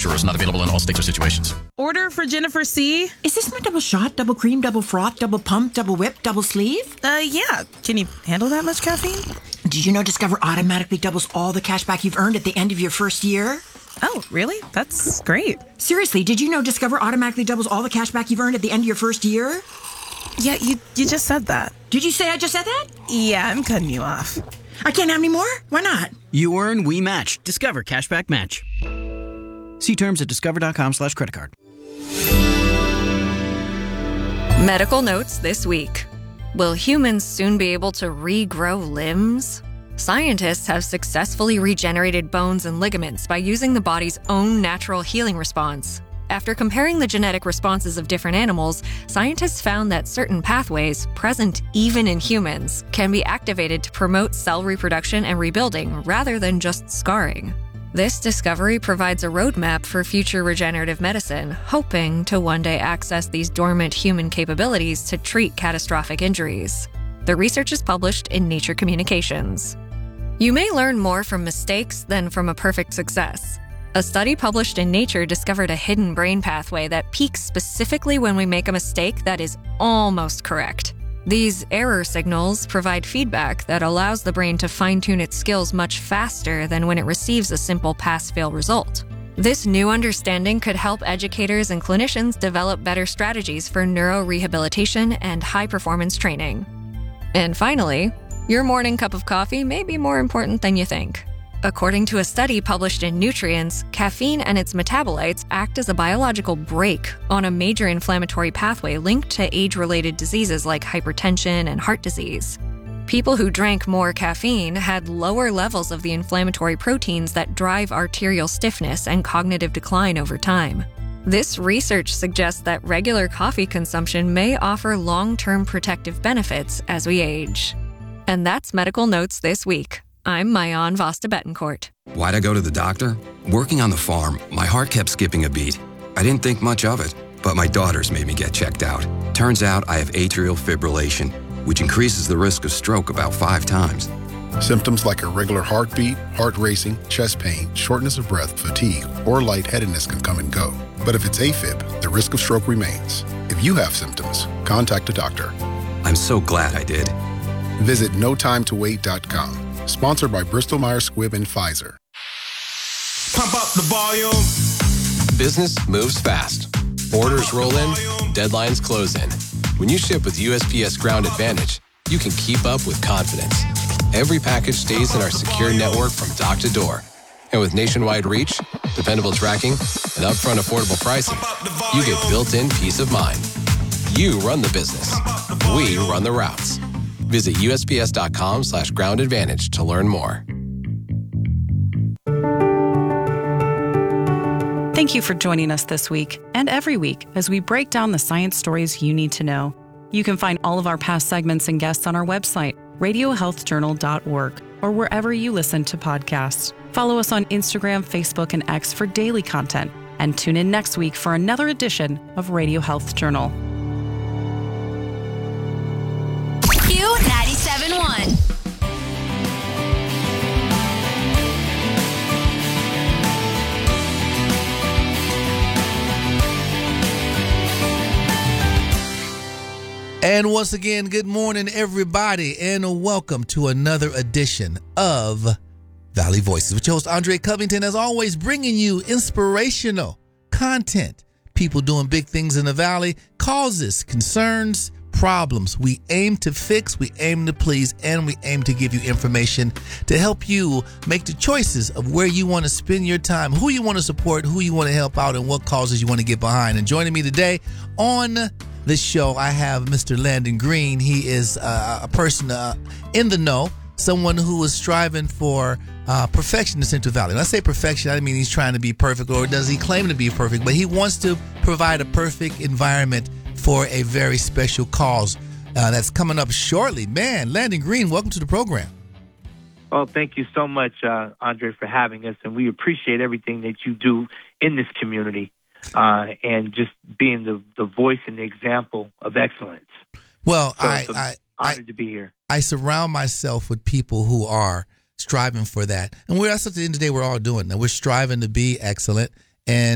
manufacturers. Not available in all states or situations. Order for Jennifer C. Is this my double shot, double cream, double froth, double pump, double whip, double sleeve? Yeah. Can you handle that much caffeine? Did you know Discover automatically doubles all the cash back you've earned at the end of your first year? Oh, really? That's great. Seriously, did you know Discover automatically doubles all the cash back you've earned at the end of your first year? Yeah, you just said that. Did you say I just said that? Yeah, I'm cutting you off. I can't have any more? Why not? You earn, we match. Discover Cashback Match. See terms at discover.com/creditcard. Medical notes this week. Will humans soon be able to regrow limbs? Scientists have successfully regenerated bones and ligaments by using the body's own natural healing response. After comparing the genetic responses of different animals, scientists found that certain pathways, present even in humans, can be activated to promote cell reproduction and rebuilding rather than just scarring. This discovery provides a roadmap for future regenerative medicine, hoping to one day access these dormant human capabilities to treat catastrophic injuries. The research is published in Nature Communications. You may learn more from mistakes than from a perfect success. A study published in Nature discovered a hidden brain pathway that peaks specifically when we make a mistake that is almost correct. These error signals provide feedback that allows the brain to fine-tune its skills much faster than when it receives a simple pass-fail result. This new understanding could help educators and clinicians develop better strategies for neurorehabilitation and high-performance training. And finally, your morning cup of coffee may be more important than you think. According to a study published in Nutrients, caffeine and its metabolites act as a biological brake on a major inflammatory pathway linked to age-related diseases like hypertension and heart disease. People who drank more caffeine had lower levels of the inflammatory proteins that drive arterial stiffness and cognitive decline over time. This research suggests that regular coffee consumption may offer long-term protective benefits as we age. And that's Medical Notes this week. I'm Mayan Vasta Betancourt. Why'd I go to the doctor? Working on the farm, my heart kept skipping a beat. I didn't think much of it, but my daughters made me get checked out. Turns out I have atrial fibrillation, which increases the risk of stroke about 5 times. Symptoms like irregular heartbeat, heart racing, chest pain, shortness of breath, fatigue, or lightheadedness can come and go. But if it's AFib, the risk of stroke remains. If you have symptoms, contact a doctor. I'm so glad I did. Visit notimetowait.com. Sponsored by Bristol Myers Squibb and Pfizer. Pump up the volume. Business moves fast. Orders roll in, deadlines close in. When you ship with USPS Ground Advantage, you can keep up with confidence. Every package stays in our secure network from dock to door. And with nationwide reach, dependable tracking, and upfront affordable pricing, you get built-in peace of mind. You run the business. We run the routes. Visit USPS.com/Ground Advantage to learn more. Thank you for joining us this week and every week as we break down the science stories you need to know. You can find all of our past segments and guests on our website, radiohealthjournal.org, or wherever you listen to podcasts. Follow us on Instagram, Facebook, and X for daily content. And tune in next week for another edition of Radio Health Journal. Q97.1. And once again, good morning, everybody, and welcome to another edition of Valley Voices with your host, Andre Covington, as always, bringing you inspirational content. People doing big things in the Valley, causes, concerns, problems we aim to fix, we aim to please, and we aim to give you information to help you make the choices of where you want to spend your time, who you want to support, who you want to help out, and what causes you want to get behind. And joining me today on this show, I have Mr. Landon Green. He is a person in the know, someone who is striving for perfection in Central Valley. When I say perfection, I don't mean he's trying to be perfect, or does he claim to be perfect, but he wants to provide a perfect environment for a very special cause that's coming up shortly. Man, Landon Green, welcome to the program. Oh, thank you so much, Andre, for having us, and we appreciate everything that you do in this community. And just being the voice and the example of excellence. Well, so honored to be here. I surround myself with people who are striving for that. And that's at the end of the day, we're all doing that. We're striving to be excellent. And